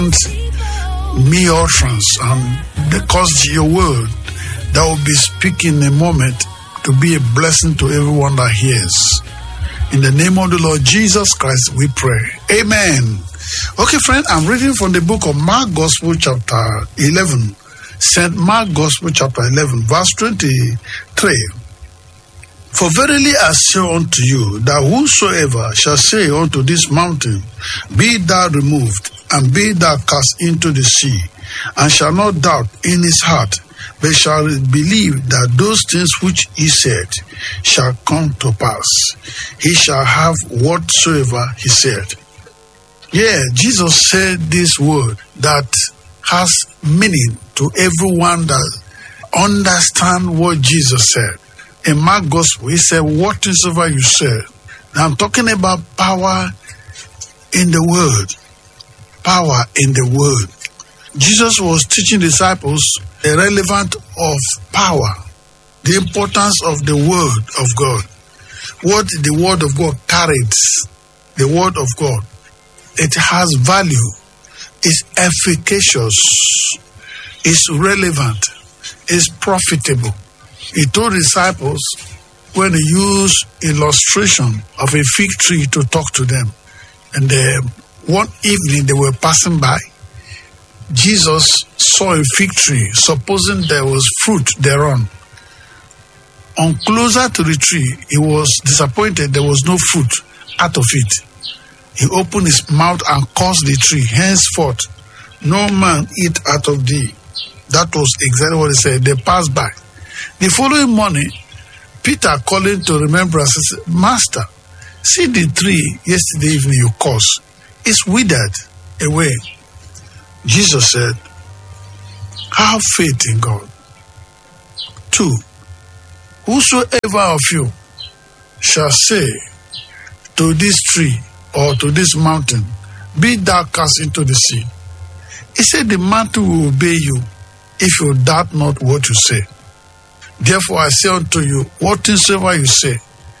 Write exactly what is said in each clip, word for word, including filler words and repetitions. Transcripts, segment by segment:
me utterance and the cause your word that will be speaking in a moment to be a blessing to everyone that hears. In the name of the Lord Jesus Christ, we pray. Amen. Okay, friend, I'm reading from the book of Mark Gospel, chapter eleven. Saint Mark Gospel, chapter eleven, verse twenty-three. For verily I say unto you, that whosoever shall say unto this mountain, be thou removed, and be thou cast into the sea, and shall not doubt in his heart, but shall believe that those things which he said shall come to pass, he shall have whatsoever he said. Yeah, Jesus said this word that has meaning to everyone that understand what Jesus said. In Mark Gospel, he said, whatsoever you said. Now I'm talking about power in the word. Power in the word. Jesus was teaching disciples the relevance of power, the importance of the word of God, what the word of God carries. The word of God, it has value, is efficacious, is relevant, is profitable. He told disciples when he used illustration of a fig tree to talk to them. And uh, one evening they were passing by. Jesus saw a fig tree, supposing there was fruit thereon. On closer to the tree, he was disappointed there was no fruit out of it. He opened his mouth and cursed the tree. Henceforth, no man eat out of thee. That was exactly what he said. They passed by. The following morning, Peter, calling to remembrance, said, Master, see the tree yesterday evening you cursed. It's withered away. Jesus said, have faith in God. Two, whosoever of you shall say to this tree or to this mountain, be thou cast into the sea. He said the mountain will obey you if you doubt not what you say. Therefore I say unto you, whatsoever you say,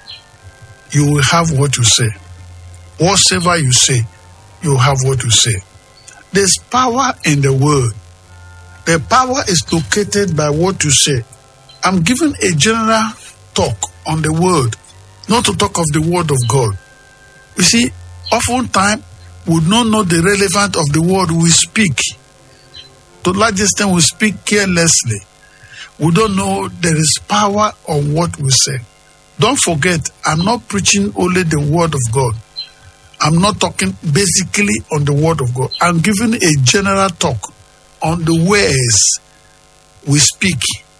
you will have what you say. Whatsoever you say, you will have what you say. There's power in the word. The power is located by what you say. I'm giving a general talk on the word, not to talk of the word of God. You see, oftentimes we don't know the relevance of the word we speak. To a large extent, we speak carelessly. We don't know there is power on what we say. Don't forget, I'm not preaching only the word of God. I'm not talking basically on the word of God. I'm giving a general talk on the words we speak,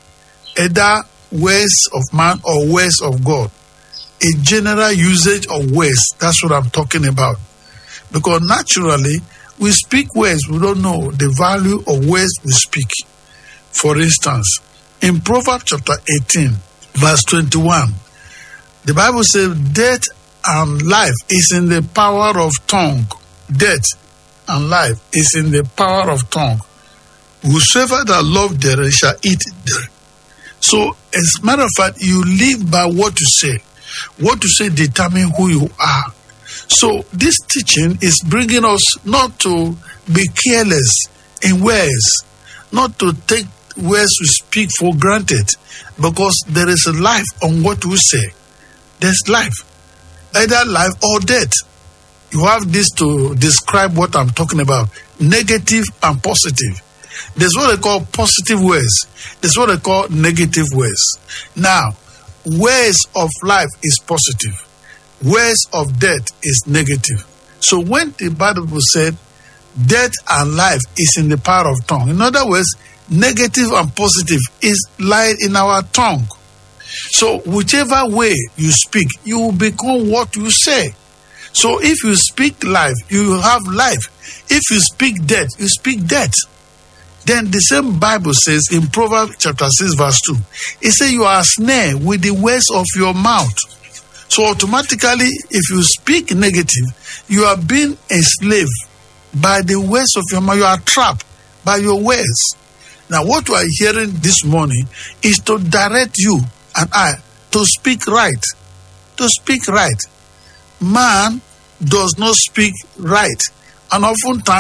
either words of man or words of God. A general usage of words, that's what I'm talking about. Because naturally, we speak words, we don't know the value of words we speak. For instance, in Proverbs chapter eighteen, verse twenty-one, the Bible says, death and life is in the power of tongue. Death and life is in the power of tongue. Whosoever that love therein shall eat therein. So, as a matter of fact, you live by what you say. What you say determines who you are. So, this teaching is bringing us not to be careless in words, not to take words we speak for granted, because there is a life on what we say. There's life, either life or death. You have this to describe what I'm talking about, negative and positive. There's what they call positive words. There's what they call negative words. Now, words of life is positive. Words of death is negative. So when the Bible said death and life is in the power of tongue, in other words, negative and positive is lying in our tongue. So whichever way you speak, you will become what you say. So if you speak life, you will have life. If you speak death, you speak death. Then the same Bible says in Proverbs chapter six verse two, it says you are a snare with the words of your mouth. So automatically, if you speak negative, you are being enslaved by the words of your mouth. You are trapped by your words. Now what we are hearing this morning is to direct you and I to speak right. To speak right. Man does not speak right. And oftentimes,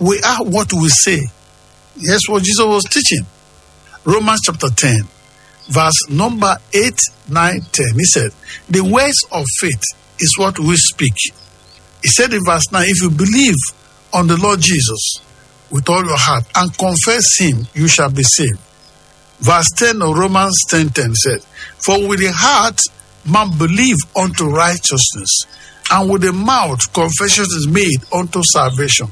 we are what we say. That's what Jesus was teaching. Romans chapter ten, verse number eight, nine, ten. He said, the words of faith is what we speak. He said in verse nine, if you believe on the Lord Jesus with all your heart and confess him, you shall be saved. Verse ten of Romans ten ten said, for with the heart man believe unto righteousness, and with the mouth confession is made unto salvation.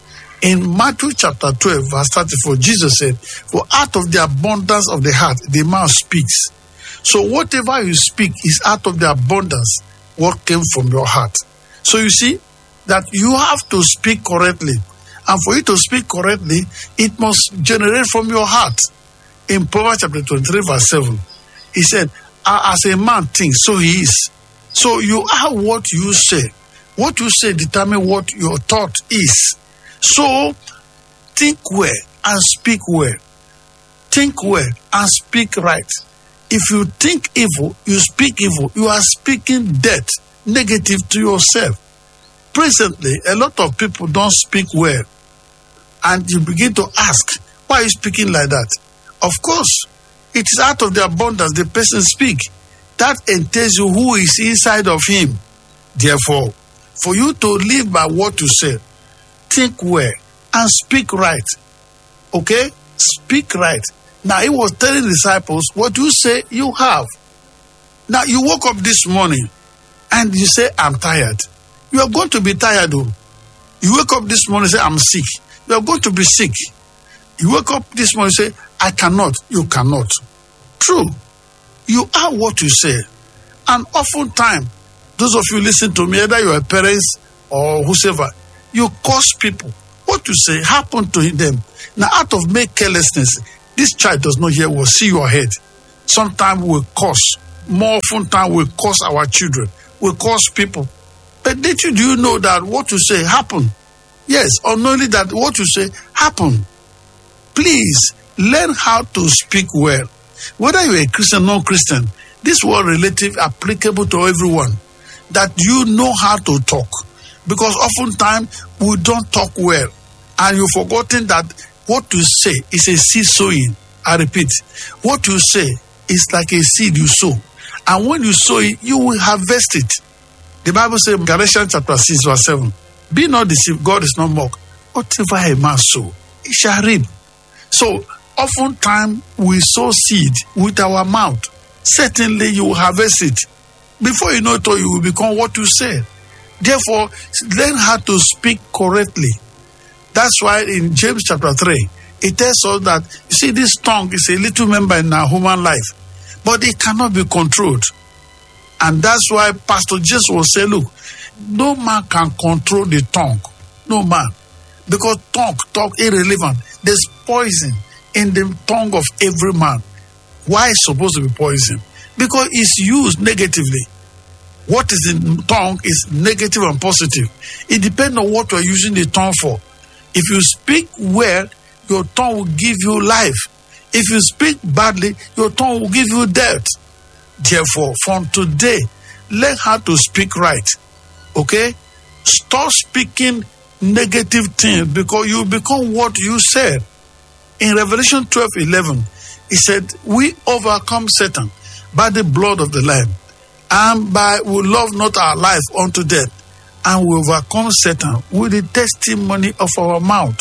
In Matthew chapter twelve, verse thirty-four, Jesus said, for out of the abundance of the heart, the mouth speaks. So whatever you speak is out of the abundance, what came from your heart. So you see that you have to speak correctly. And for you to speak correctly, it must generate from your heart. In Proverbs chapter twenty-three, verse seven, he said, as a man thinks, so he is. So you are what you say. What you say determines what your thought is. So think well and speak well. Think well and speak right. If you think evil, you speak evil, you are speaking death, negative to yourself. Presently, a lot of people don't speak well. And you begin to ask, why are you speaking like that? Of course, it is out of the abundance the person speaks. That entails you who is inside of him. Therefore, for you to live by what you say, think well and speak right. Okay? Speak right. Now, he was telling the disciples, what you say, you have. Now, you woke up this morning and you say, I'm tired. You are going to be tired, though. You wake up this morning and say, I'm sick. You are going to be sick. You wake up this morning and say, I cannot. You cannot. True. You are what you say. And oftentimes, those of you listen to me, either your parents or whoever, you cause people. What you say happen to them. Now, out of mere carelessness, this child does not hear what see your head. Sometimes we cause. More often time we cause our children. We cause people. But did you, do you know that what you say happen? Yes, unknowingly that what you say happen. Please, learn how to speak well. Whether you're a Christian or non-Christian, this word relative applicable to everyone. That you know how to talk. Because oftentimes we don't talk well. And you've forgotten that what you say is a seed sowing. I repeat, what you say is like a seed you sow. And when you sow it, you will harvest it. The Bible says in Galatians chapter six, verse seven, be not deceived, God is not mocked. Whatever a man sow, he shall reap. So, oftentimes we sow seed with our mouth. Certainly you will harvest it. Before you know it all, you will become what you say. Therefore, learn how to speak correctly. That's why in James chapter three, it tells us that, you see, this tongue is a little member in our human life, but it cannot be controlled. And that's why Pastor Jesus will say, look, no man can control the tongue. No man. Because tongue, talk irrelevant. There's poison in the tongue of every man. Why is it supposed to be poison? Because it's used negatively. What is in the tongue is negative and positive. It depends on what you are using the tongue for. If you speak well, your tongue will give you life. If you speak badly, your tongue will give you death. Therefore, from today, learn how to speak right. Okay? Stop speaking negative things because you become what you said. In Revelation twelve eleven, he said, we overcome Satan by the blood of the Lamb, and by we love not our life unto death, and we overcome Satan with the testimony of our mouth.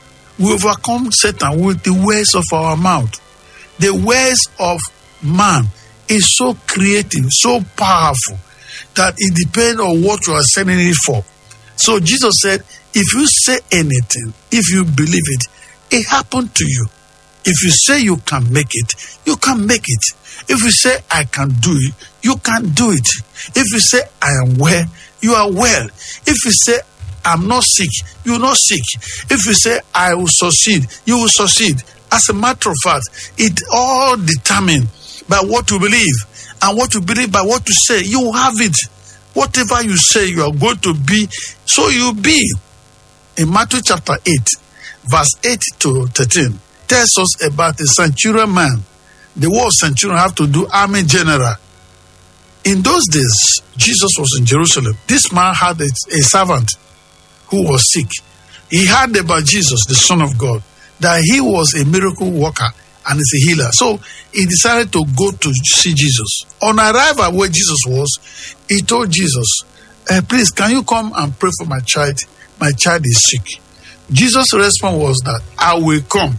We overcome Satan with the words of our mouth. The words of man is so creative, so powerful, that it depends on what you are sending it for. So Jesus said, if you say anything, if you believe it, it happened to you. If you say you can make it, you can make it. If you say I can do it, you can do it. If you say I am well, you are well. If you say I'm not sick, you're not sick. If you say I will succeed, you will succeed. As a matter of fact, it all determined by what you believe. And what you believe by what you say, you will have it. Whatever you say you are going to be, so you be. In Matthew chapter eight, verse eight to thirteen, tells us about a centurion man. The word centurion have to do army general. In those days, Jesus was in Jerusalem. This man had a, a servant who was sick. He heard about Jesus, the Son of God, that he was a miracle worker and is a healer. So he decided to go to see Jesus. On arrival where Jesus was, he told Jesus, eh, please, can you come and pray for my child? My child is sick. Jesus' response was that, I will come.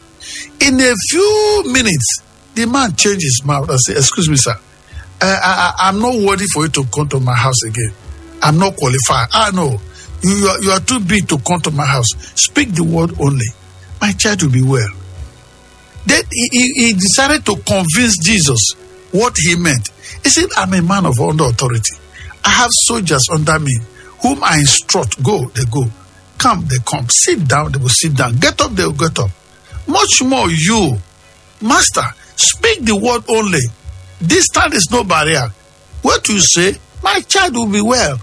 In a few minutes, the man changed his mouth and said, excuse me, sir, I, I, I'm not worthy for you to come to my house again. I'm not qualified. I know. You, you, are, you are too big to come to my house. Speak the word only. My child will be well. Then he, he, he decided to convince Jesus what he meant. He said, I'm a man of under authority. I have soldiers under me, whom I instruct. Go, they go. Come, they come. Sit down, they will sit down. Get up, they will get up. Much more you, Master, speak the word only. Distance is no barrier. What you say, my child will be well.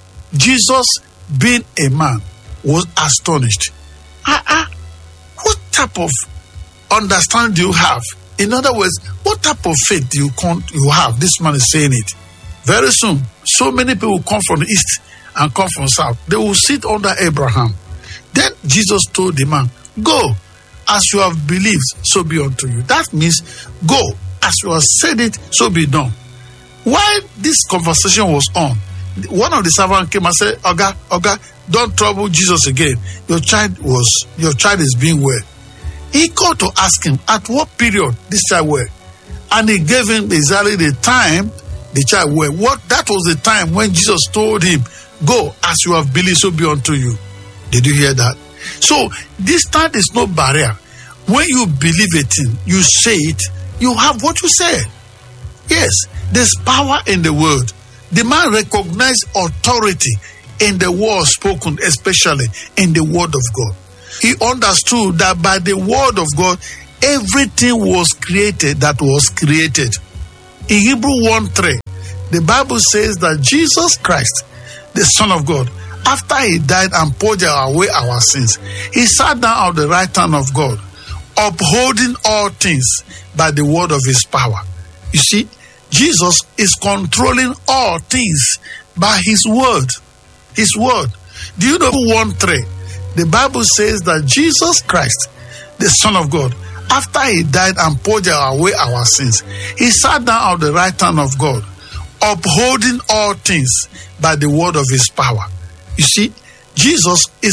Jesus, being a man, was astonished. Ah, ah, what type of understanding do you have? In other words, what type of faith do you, con- you have? This man is saying it. Very soon, so many people come from the east and come from south. They will sit under Abraham. Then Jesus told the man, go, as you have believed, so be unto you. That means, go, as you have said it, so be done. While this conversation was on, one of the servants came and said, Oga, Oga, don't trouble Jesus again. Your child was, your child is being well. He called to ask him at what period this child well. And he gave him exactly the time the child well. What, that was the time when Jesus told him, go, as you have believed, so be unto you. Did you hear that? So, distance is no barrier. When you believe a thing, you say it, you have what you say. Yes, there's power in the word. The man recognized authority in the word spoken, especially in the word of God. He understood that by the word of God, everything was created that was created. In Hebrews one three, the Bible says that Jesus Christ, the Son of God, after he died and purged away our sins, he sat down at the right hand of God, upholding all things by the word of his power. You see, Jesus is controlling all things by his word. His word. Do you know one three? The Bible says that Jesus Christ, the Son of God, after he died and purged away our sins, he sat down at the right hand of God, upholding all things by the word of his power. You see, Jesus is